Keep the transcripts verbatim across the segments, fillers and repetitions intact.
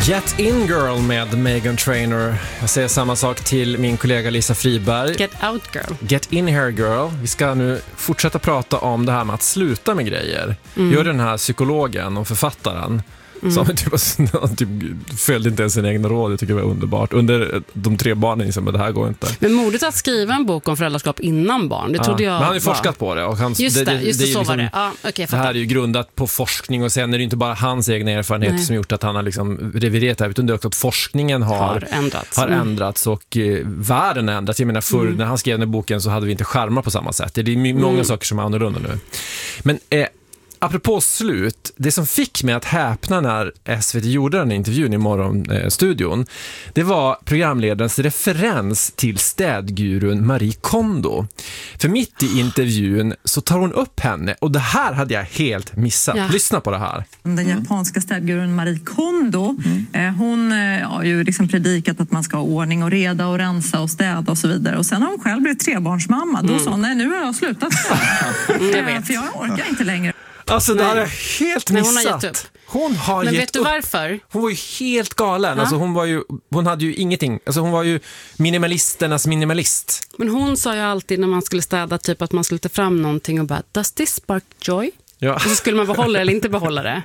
Get In Girl med Meghan Trainor. Jag säger samma sak till min kollega Lisa Friberg. Get Out Girl. Get In Here Girl. Vi ska nu fortsätta prata om det här med att sluta med grejer. Mm. Gör den här psykologen och författaren mm. som typ, typ följde inte ens sin egna råd. Jag tycker det var underbart. Under de tre barnen liksom, men det här går inte. Men modigt att skriva en bok om föräldraskap innan barn, det ja. trodde jag. Men han har ju var... forskat på det. Och han, just det, det, just det, det, det så liksom, var det. Ja, okay, det här är ju grundat på forskning och sen är det inte bara hans egna erfarenheter Nej. som gjort att han har liksom reviderat det här, utan det är också att forskningen har, har ändrats, har mm. ändrats och eh, världen har ändrats. Jag menar förr mm. när han skrev den här boken så hade vi inte skärmar på samma sätt. Det är många mm. saker som är annorlunda nu. Men eh, apropå slut, det som fick mig att häpna när S V T gjorde den intervjun i morgonstudion, det var programledarens referens till städgurun Marie Kondo. För mitt i intervjun så tar hon upp henne, och det här hade jag helt missat. Ja. Lyssna på det här. Den japanska städgurun Marie Kondo, mm. hon har ju liksom predikat att man ska ha ordning och reda och rensa och städa och så vidare. Och sen har hon själv blivit trebarnsmamma. Mm. Då sa hon, nej nu har jag slutat städa. jag vet. För jag orkar inte längre. Alltså det här är helt missat. Nej, hon har gett upp. Hon har Men gett vet du upp. varför? Hon var ju helt galen. Ja. Alltså hon var ju hon hade ju ingenting. Alltså hon var ju minimalisternas minimalist. Men hon sa ju alltid när man skulle städa typ att man skulle ta fram någonting och bara, does this spark joy? Ja. Och så skulle man behålla det eller inte behålla det.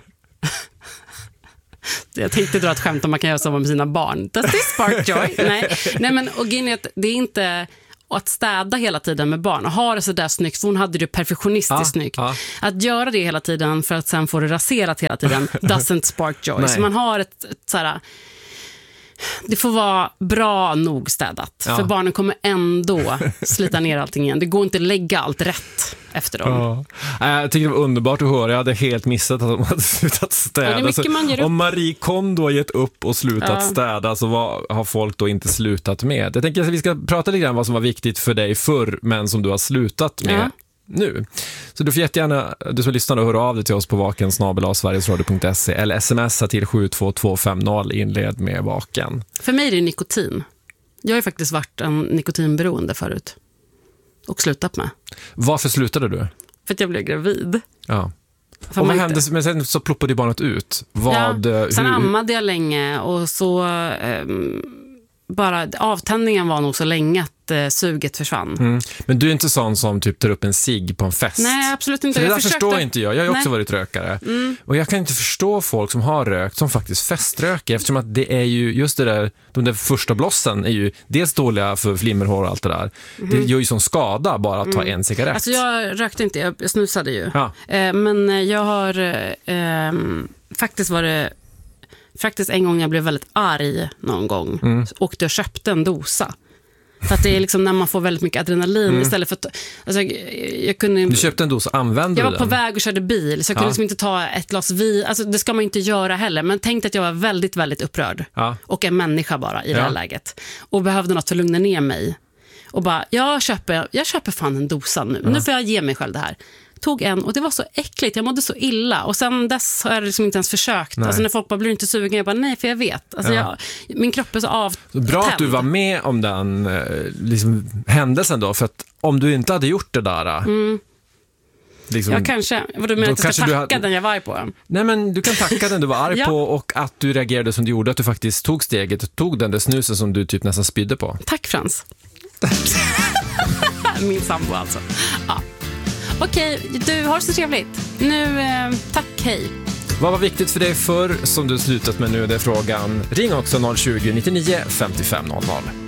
Jag tänkte dra ett skämt om man kan göra så med sina barn. Does this spark joy? Nej. Nej, men och Ginette, det är inte att städa hela tiden med barn och ha det så där snyggt, för hon hade det perfektionistiskt ja, snyggt. Ja. Att göra det hela tiden för att sen få det raserat hela tiden doesn't spark joy. Nej. Så man har ett, ett så här, det får vara bra nog städat. Ja. För barnen kommer ändå slita ner allting igen. Det går inte att lägga allt rätt efter dem. Ja. Jag tycker det var underbart att höra. Jag hade helt missat att de hade slutat städa. Ja, så om Marie Kondo har gett upp och slutat ja. städa, så vad har folk då inte slutat med? Jag tänker att vi ska prata lite om vad som var viktigt för dig förr, men som du har slutat med. Ja. Nu. Så du får jättegärna, du som lyssnar, och höra av dig till oss på vaken snabel-a sverigesradio punkt se eller smsa till sju två två fem noll, inled med vaken. För mig är det nikotin. Jag har ju faktiskt varit en nikotinberoende förut och slutat med. Varför slutade du? För att jag blev gravid. Ja. Och vad hände, men sen så ploppade barnet ut. Vad, ja, sen hur... ammade jag länge och så um, bara avtändningen var nog så länge att eh, suget försvann. Mm. Men du är inte sån som typ tar upp en cigg på en fest? Nej, absolut inte. För det jag där försökte... förstår inte jag. Jag har ju också Nej. varit rökare. Mm. Och jag kan inte förstå folk som har rökt som faktiskt feströker, eftersom att det är ju just det där, de där första blossen är ju dels dåliga för flimmerhår och allt det där. Mm. Det gör ju som skada bara att ta mm. en cigarett. Alltså jag rökte inte, jag snusade ju. Ja. Eh, men jag har eh, faktiskt varit Faktiskt en gång jag blev väldigt arg någon gång. Mm. Och jag köpte en dosa. För att det är liksom när man får väldigt mycket adrenalin mm. istället för att... Alltså, jag kunde, du köpte en dosa, använde Jag du var på den? väg och körde bil. Så jag ja. kunde liksom inte ta ett glas vin. Alltså det ska man inte göra heller. Men tänkte att jag var väldigt, väldigt upprörd. Ja. Och en människa bara i ja. det här läget. Och behövde något för att lugna ner mig. Och bara, jag köper, jag köper fan en dosa nu. Ja. Nu får jag ge mig själv det här. Tog en och det var så äckligt, jag mådde så illa och sen dess har jag liksom inte ens försökt. Nej. Alltså när folk bara blir inte sugen, jag bara nej, för jag vet alltså ja. jag, min kropp är så av. Bra att du var med om den liksom, händelsen då, för att om du inte hade gjort det där mm. liksom, ja kanske, vad du menar att jag ska tacka hade... den jag var arg på? Nej, men du kan tacka den du var arg ja. på, och att du reagerade som du gjorde, att du faktiskt tog steget och tog den där snusen som du typ nästan spydde på. Tack Frans. Min sambo alltså. Ja. Okej, du har så trevligt. Nu, eh, tack, hej. Vad var viktigt för dig förr som du slutat med nu? Det är frågan. Ring också noll tjugo, nittionio femtiofem noll noll.